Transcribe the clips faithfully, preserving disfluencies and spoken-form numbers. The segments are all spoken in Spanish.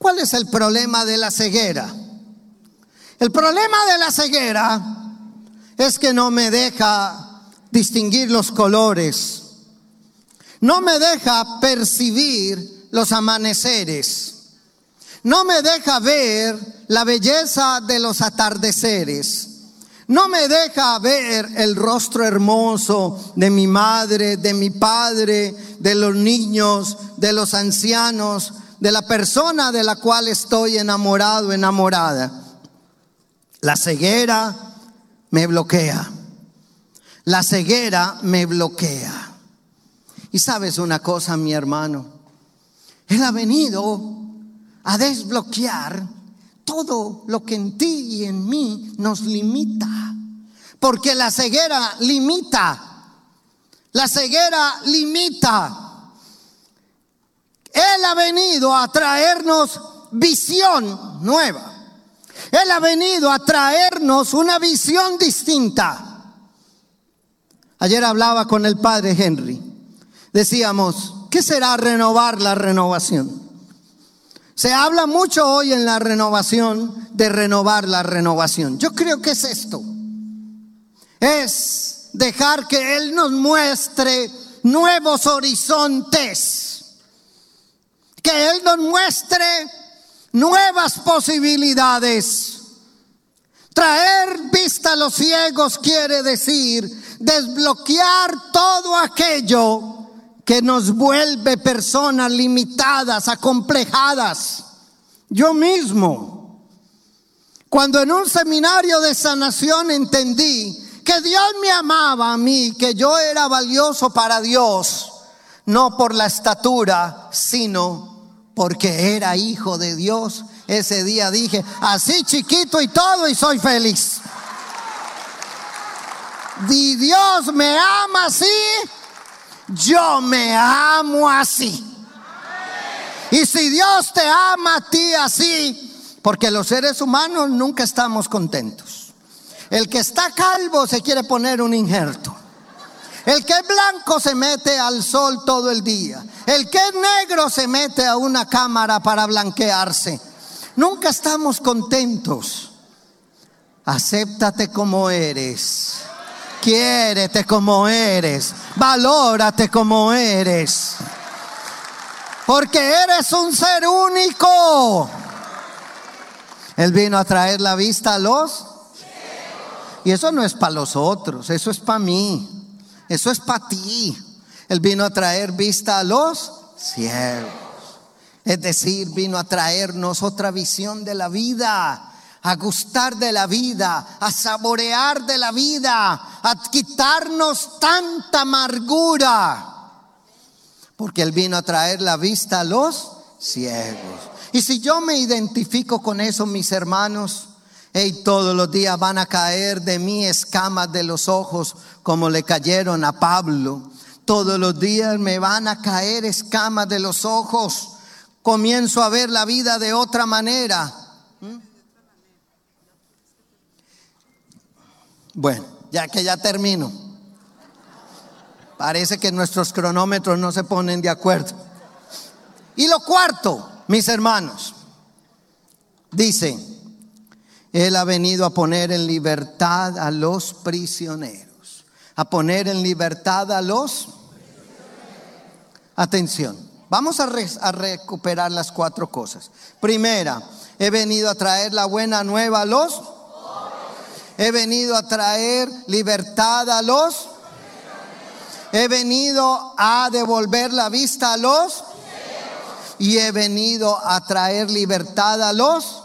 ¿Cuál es el problema de la ceguera? El problema de la ceguera es que no me deja distinguir los colores, no me deja percibir los amaneceres, no me deja ver la belleza de los atardeceres, no me deja ver el rostro hermoso de mi madre, de mi padre, de los niños, de los ancianos, de la persona de la cual estoy enamorado, enamorada. La ceguera me bloquea. La ceguera me bloquea. Y sabes una cosa, mi hermano, Él ha venido a desbloquear todo lo que en ti y en mí nos limita. Porque la ceguera limita. La ceguera limita. Él ha venido a traernos visión nueva. Él ha venido a traernos una visión distinta. Ayer hablaba con el padre Henry. Decíamos, ¿qué será renovar la renovación? Se habla mucho hoy en la renovación de renovar la renovación. Yo creo que es esto. Es dejar que Él nos muestre nuevos horizontes. Que Él nos muestre nuevas posibilidades. Traer vista a los ciegos quiere decir desbloquear todo aquello que nos vuelve personas limitadas, acomplejadas. Yo mismo, cuando en un seminario de sanación entendí que Dios me amaba a mí, que yo era valioso para Dios, no por la estatura, sino porque era hijo de Dios. Ese día dije, así chiquito y todo, y soy feliz. Y Dios me ama así, yo me amo así. Y si Dios te ama a ti así, porque los seres humanos nunca estamos contentos. El que está calvo se quiere poner un injerto. El que es blanco se mete al sol todo el día. El que es negro se mete a una cámara para blanquearse. Nunca estamos contentos. Acéptate como eres. Quiérete como eres. Valórate como eres. Porque eres un ser único. Él vino a traer la vista a los. Y eso no es para los otros, eso es para mí. Eso es para ti. Él vino a traer vista a los ciegos. Es decir, vino a traernos otra visión de la vida, a gustar de la vida, a saborear de la vida, a quitarnos tanta amargura. Porque Él vino a traer la vista a los ciegos. Y si yo me identifico con eso, mis hermanos, hey, todos los días van a caer de mí escamas de los ojos, como le cayeron a Pablo. Todos los días me van a caer escamas de los ojos. Comienzo a ver la vida de otra manera. ¿Mm? Bueno, ya que ya termino. Parece que nuestros cronómetros no se ponen de acuerdo. Y lo cuarto, mis hermanos, dice: Él ha venido a poner en libertad a los prisioneros. A poner en libertad a los. Atención, vamos a, re, a recuperar las cuatro cosas. Primera, he venido a traer la buena nueva a los. He venido a traer libertad a los. He venido a devolver la vista a los. Y he venido a traer libertad a los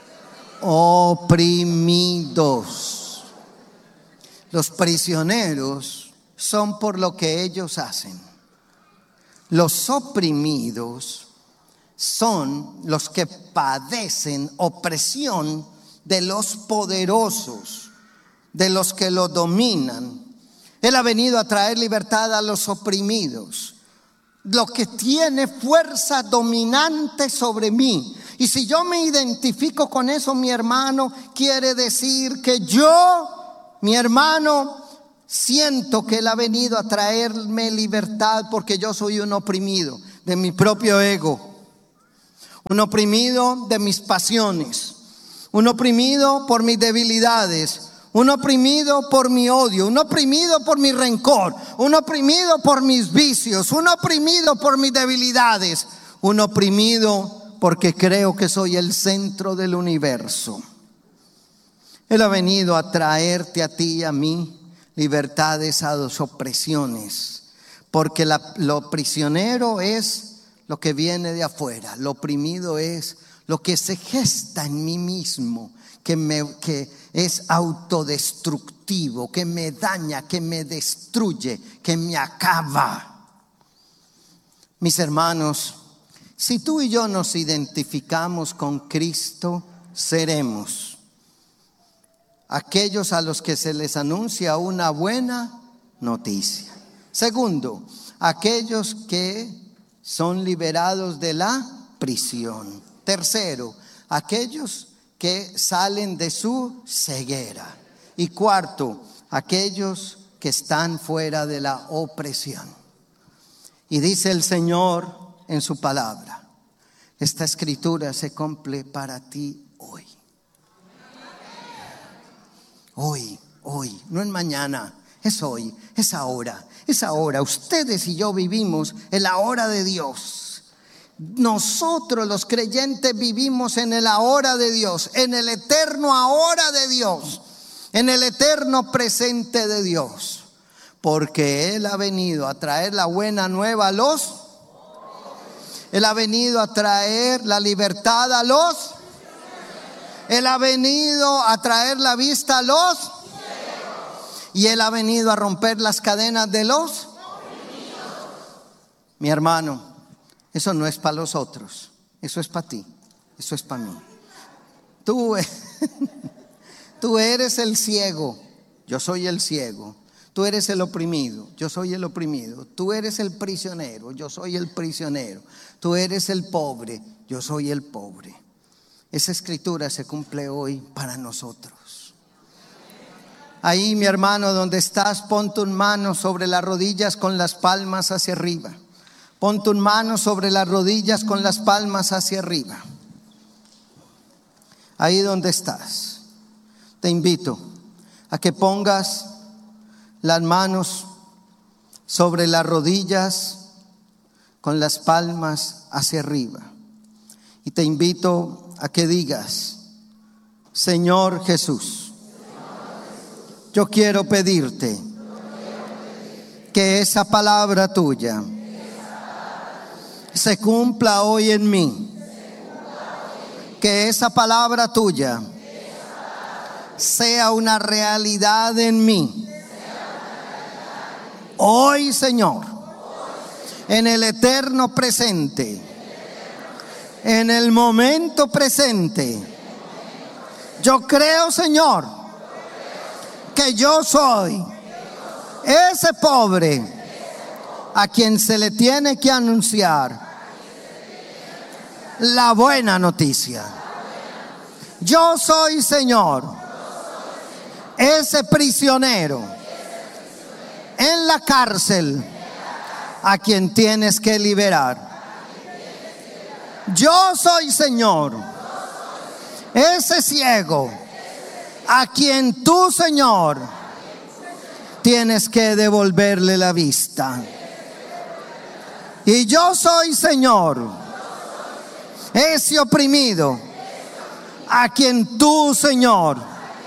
oprimidos. Los prisioneros son por lo que ellos hacen. Los oprimidos son los que padecen opresión de los poderosos, de los que lo dominan. Él ha venido a traer libertad a los oprimidos, lo que tiene fuerza dominante sobre mí. Y si yo me identifico con eso, mi hermano, quiere decir que yo, mi hermano, siento que Él ha venido a traerme libertad, porque yo soy un oprimido de mi propio ego, un oprimido de mis pasiones, un oprimido por mis debilidades, un oprimido por mi odio, un oprimido por mi rencor, un oprimido por mis vicios, un oprimido por mis debilidades, un oprimido porque creo que soy el centro del universo. Él ha venido a traerte a ti y a mí libertad de esas opresiones, porque la, lo prisionero es lo que viene de afuera, lo oprimido es lo que se gesta en mí mismo, que, me, que es autodestructivo, que me daña, que me destruye, que me acaba. Mis hermanos, si tú y yo nos identificamos con Cristo, seremos aquellos a los que se les anuncia una buena noticia. Segundo, aquellos que son liberados de la prisión. Tercero, aquellos que salen de su ceguera. Y cuarto, aquellos que están fuera de la opresión. Y dice el Señor en su palabra, esta escritura se cumple para ti hoy. Hoy, hoy, no es mañana, es hoy, es ahora, es ahora. Ustedes y yo vivimos en la hora de Dios. Nosotros los creyentes vivimos en el ahora de Dios, en el eterno ahora de Dios, en el eterno presente de Dios. Porque Él ha venido a traer la buena nueva a los, Él ha venido a traer la libertad a los, Él ha venido a traer la vista a los, y Él ha venido a romper las cadenas de los. Mi hermano, eso no es para los otros, eso es para ti, eso es para mí. Tú, tú eres el ciego, yo soy el ciego. Tú eres el oprimido, yo soy el oprimido. Tú eres el prisionero, yo soy el prisionero. Tú eres el pobre, yo soy el pobre. Esa escritura se cumple hoy para nosotros. Ahí, mi hermano, donde estás, pon tu mano sobre las rodillas con las palmas hacia arriba. Pon tu mano sobre las rodillas con las palmas hacia arriba. Ahí donde estás, te invito a que pongas las manos sobre las rodillas con las palmas hacia arriba. Y te invito a que digas: Señor Jesús, yo quiero pedirte que esa palabra tuya se cumpla hoy en mí. Que esa palabra tuya sea una realidad en mí. Hoy, Señor, en el eterno presente, en el momento presente, yo creo, Señor, que yo soy ese pobre a quien se le tiene que anunciar la buena noticia. Yo soy, Señor, ese prisionero en la cárcel a quien tienes que liberar. Yo soy, Señor, ese ciego a quien tú, Señor, tienes que devolverle la vista. Y yo soy, Señor, ese oprimido a quien tú, Señor,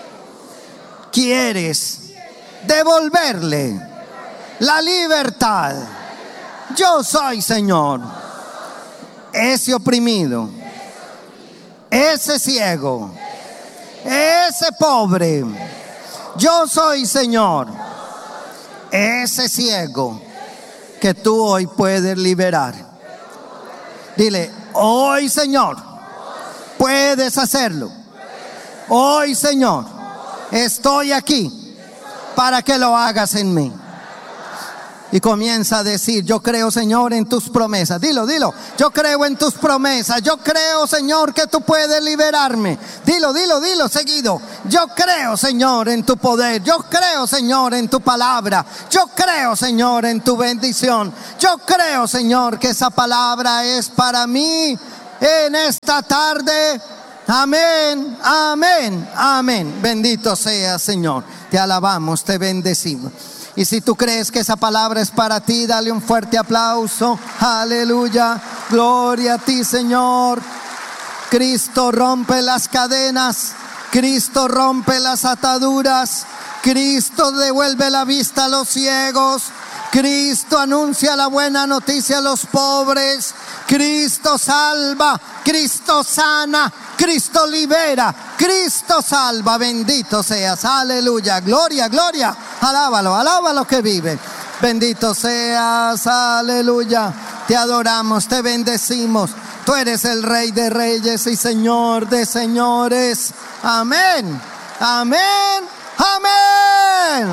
quieres devolverle la libertad. Yo soy, Señor, ese oprimido, ese ciego, ese pobre. Yo soy, Señor, ese ciego que tú hoy puedes liberar. Dile: hoy, Señor, puedes hacerlo. Hoy, Señor, estoy aquí para que lo hagas en mí. Y comienza a decir: yo creo, Señor, en tus promesas. Dilo, dilo: yo creo en tus promesas. Yo creo, Señor, que tú puedes liberarme. Dilo, dilo, dilo seguido: yo creo, Señor, en tu poder. Yo creo, Señor, en tu palabra. Yo creo, Señor, en tu bendición. Yo creo, Señor, que esa palabra es para mí en esta tarde. Amén, amén, amén. Bendito sea, Señor. Te alabamos, te bendecimos. Y si tú crees que esa palabra es para ti, dale un fuerte aplauso. Aleluya, gloria a ti, Señor. Cristo rompe las cadenas, Cristo rompe las ataduras, Cristo devuelve la vista a los ciegos, Cristo anuncia la buena noticia a los pobres, Cristo salva, Cristo sana, Cristo libera, Cristo salva. Bendito seas, aleluya, gloria, gloria. Alábalo, alábalo que vive. Bendito seas, aleluya. Te adoramos, te bendecimos. Tú eres el Rey de reyes y Señor de señores. Amén, amén, amén.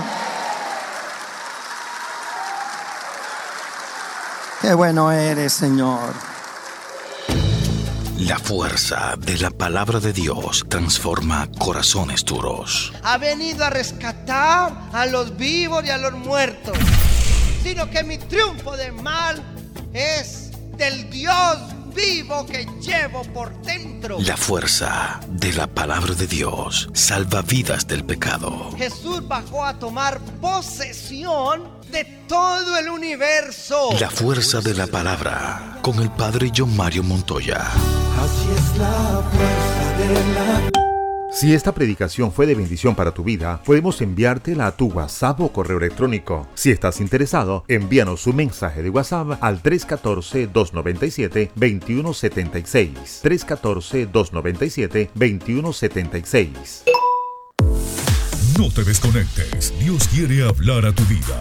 Qué bueno eres, Señor. La fuerza de la palabra de Dios transforma corazones duros. Ha venido a rescatar a los vivos y a los muertos, sino que mi triunfo del mal es del Dios vivo que llevo por dentro. La fuerza de la palabra de Dios salva vidas del pecado. Jesús bajó a tomar posesión de todo el universo. La fuerza de la palabra con el Padre John Mario Montoya. Así es la fuerza de la... Si esta predicación fue de bendición para tu vida, podemos enviártela a tu WhatsApp o correo electrónico. Si estás interesado, envíanos un mensaje de WhatsApp al tres uno cuatro, dos nueve siete, dos uno siete seis. tres uno cuatro, dos nueve siete, dos uno siete seis. No te desconectes. Dios quiere hablar a tu vida.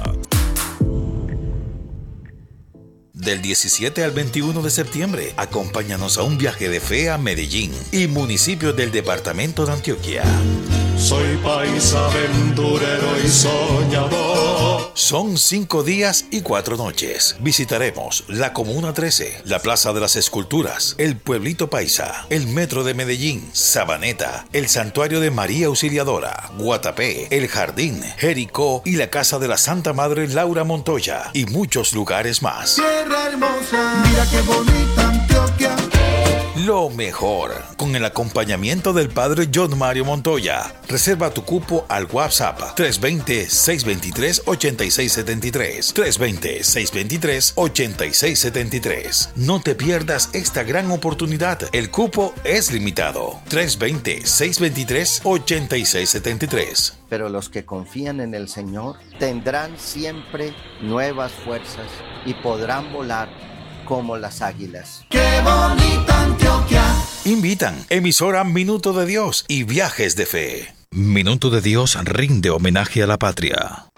Del diecisiete al veintiuno de septiembre, acompáñanos a un viaje de fe a Medellín y municipios del departamento de Antioquia. Soy paisa, aventurero y soñador. Son cinco días y cuatro noches. Visitaremos la Comuna trece, la Plaza de las Esculturas, el Pueblito Paisa, el Metro de Medellín, Sabaneta, el Santuario de María Auxiliadora, Guatapé, el Jardín, Jericó y la Casa de la Santa Madre Laura Montoya y muchos lugares más. Tierra hermosa, mira qué bonita Antioquia. Lo mejor, con el acompañamiento del Padre John Mario Montoya. Reserva tu cupo al WhatsApp tres dos cero, seis dos tres, ocho seis siete tres. tres dos cero, seis dos tres, ocho seis siete tres. No te pierdas esta gran oportunidad. El cupo es limitado. tres dos cero, seis dos tres, ocho seis siete tres. Pero los que confían en el Señor tendrán siempre nuevas fuerzas y podrán volar como las águilas. ¡Qué bonita Antioquia! Invitan emisora Minuto de Dios y Viajes de Fe. Minuto de Dios rinde homenaje a la patria.